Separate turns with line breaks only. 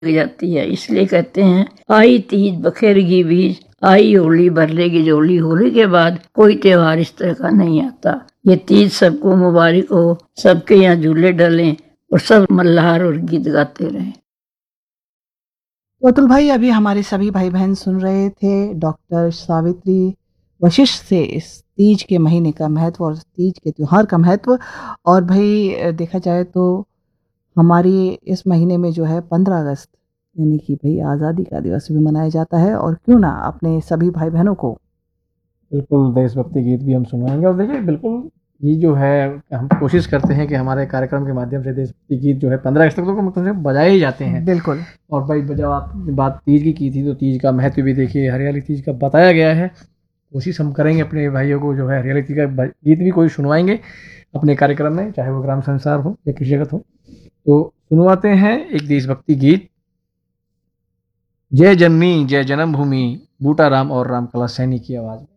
जाती है। इसलिए कहते हैं आई तीज बखेरगी बीज, आई होली भरलेगी झोली। होली के बाद कोई त्योहार इस तरह का नहीं आता। ये तीज सबको मुबारक हो, सबके यहाँ झूले डलें और सब मल्हार और गीत गाते रहें।
तो अतुल भाई, अभी हमारे सभी भाई बहन सुन रहे थे डॉक्टर सावित्री वशिष्ठ से इस तीज के महीने का महत्व और तीज के त्योहार का महत्व। और भाई देखा जाए तो हमारी इस महीने में जो है 15 अगस्त यानी कि भाई आज़ादी का दिवस भी मनाया जाता है। और क्यों ना अपने सभी भाई बहनों को
बिल्कुल देशभक्ति गीत भी हम सुनवाएंगे। और देखिए बिल्कुल ये जो है हम कोशिश करते हैं कि हमारे कार्यक्रम के माध्यम से देशभक्ति गीत जो है 15 अगस्त तक तो मतलब बजाए ही जाते हैं।
बिल्कुल।
और भाई जब आपने बात तीज की थी तो तीज का महत्व भी देखिए, हरियाली तीज का बताया गया है। कोशिश हम करेंगे अपने भाइयों को जो है हरियाली तीज का गीत भी कोई सुनवाएंगे अपने कार्यक्रम में, चाहे वो ग्राम संसार हो या कृषि जगत हो। तो सुनवाते हैं एक देशभक्ति गीत, जय जननी जय जन्मभूमि, बूटा राम और रामकला सैनी की आवाज में।